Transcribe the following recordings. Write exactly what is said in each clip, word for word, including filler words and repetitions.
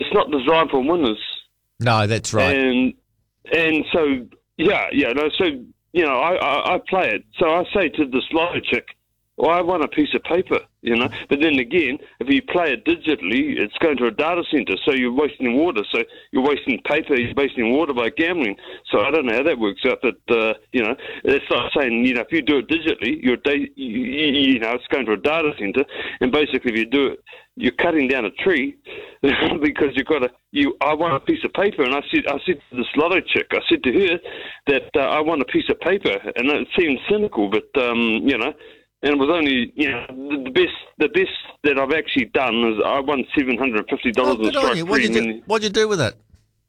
it's not designed for winners. No, that's right. And and so yeah, yeah. No, so you know, I, I, I play it. So I say to this lotto chick, well, I want a piece of paper, you know. But then again, if you play it digitally, it's going to a data center, so you're wasting water. So you're wasting paper, you're wasting water by gambling. So I don't know how that works out. But uh, you know, it's like saying, you know, if you do it digitally, you're da- you, you know, it's going to a data center, and basically, if you do it, you're cutting down a tree because you've got a you. I want a piece of paper, and I said, I said to this lotto chick, I said to her that uh, I want a piece of paper, and it seemed cynical, but um, you know. And it was only, you know, the, the best the best that I've actually done is I won seven hundred fifty dollars Oh, in good on strike you. What'd you, three. do, what'd you do with it?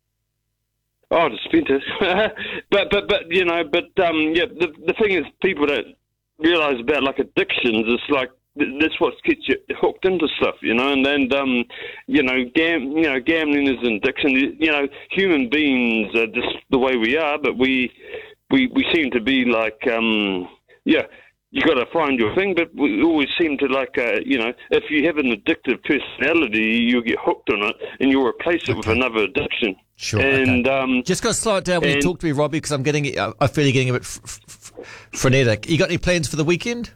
Oh, I just spent it. but, but, but, you know, but, um, yeah, the, the thing is people don't realise about, like, addictions. It's like, that's what gets you hooked into stuff, you know, and then, um, you know, gam- you know, gambling is an addiction. You know, human beings are just the way we are, but we, we, we seem to be like, um, yeah, you got to find your thing, but we always seem to like, uh, you know, if you have an addictive personality, you get hooked on it, and you'll replace it okay. with another addiction. Sure. And okay. um, just got to slow it down when you talk to me, Robbie, because I'm getting, I feel you're getting a bit f- f- frenetic. You got any plans for the weekend?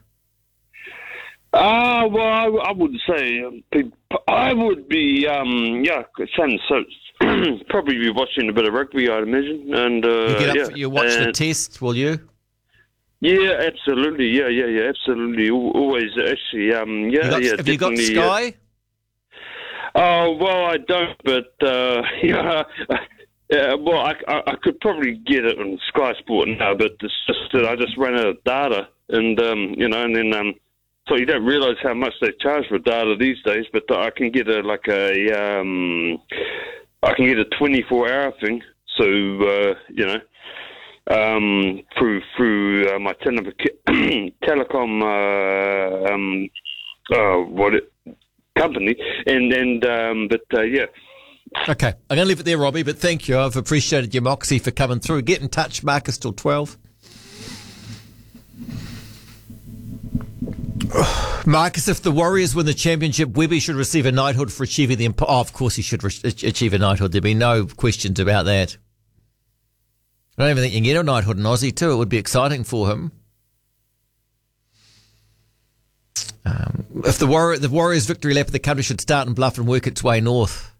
Ah, uh, well, I, I would say um, I would be, um, yeah, same so. Probably be watching a bit of rugby, I'd imagine. And uh, you get up, yeah. for, you watch and, the test, will you? Yeah, absolutely. Yeah, yeah, yeah, absolutely. Always, actually, um, yeah, you got, yeah. Have you got Sky? Oh, uh, well, I don't, but, uh, yeah, uh, well, I, I, I could probably get it on Sky Sport now, but it's just that I just ran out of data, and, um, you know, and then, um, so you don't realise how much they charge for data these days, but I can get a, like a, um, I can get a twenty-four hour thing, so, uh, you know, Um, through through uh, my tele- telecom uh, um, uh, what it, company, and and um, but uh, yeah. Okay, I'm going to leave it there, Robbie. But thank you. I've appreciated your moxie for coming through. Get in touch, Marcus till twelve. Marcus, if the Warriors win the championship, Webby should receive a knighthood for achieving the. Imp- oh, of course, he should re- achieve a knighthood. There'd be no questions about that. I don't even think you can get a knighthood in Aussie too. It would be exciting for him. Um, if the, Warrior, the Warriors' victory lap of the country should start in Bluff and work its way north.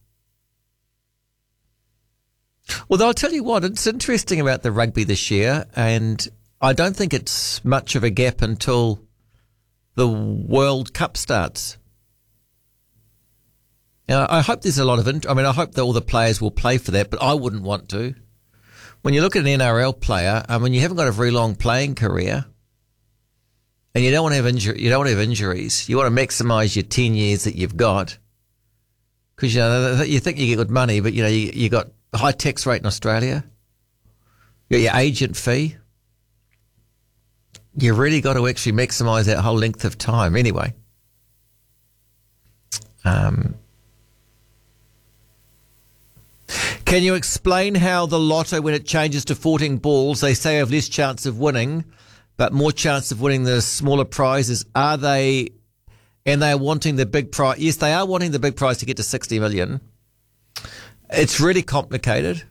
Well, I'll tell you what, it's interesting about the rugby this year, and I don't think it's much of a gap until the World Cup starts. Now, I hope there's a lot of int- I mean, I hope that all the players will play for that, but I wouldn't want to. When you look at an N R L player, I mean, you haven't got a very long playing career, and you don't want to have injury. You don't want to have injuries. You want to maximise your ten years that you've got, because you know you think you get good money, but you know you you got a high tax rate in Australia. You got your agent fee. You really got to actually maximise that whole length of time. Anyway, um. Can you explain how the lotto, when it changes to fourteen balls, they say have less chance of winning, but more chance of winning the smaller prizes? Are they, and they are wanting the big prize? Yes, they are wanting the big prize to get to sixty million. It's really complicated.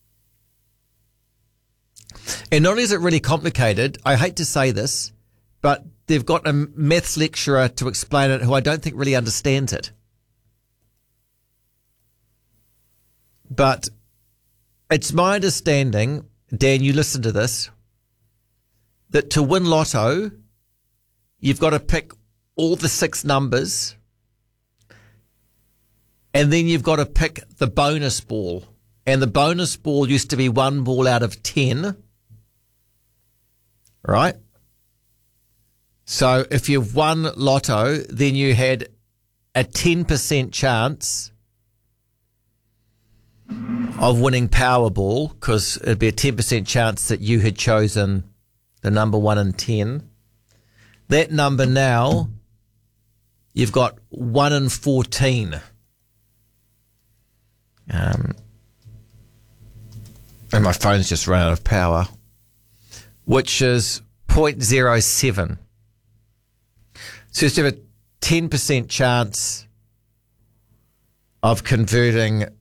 And not only is it really complicated, I hate to say this, but they've got a maths lecturer to explain it who I don't think really understands it. But it's my understanding, Dan, you listen to this, that to win lotto, you've got to pick all the six numbers, and then you've got to pick the bonus ball. And the bonus ball used to be one ball out of ten, right? So if you've won lotto, then you had a ten percent chance of winning Powerball, because it'd be a ten percent chance that you had chosen the number one and ten. That number now, you've got one in fourteen. Um, and my phone's just run out of power, which is zero point zero seven. So you just have a ten percent chance of converting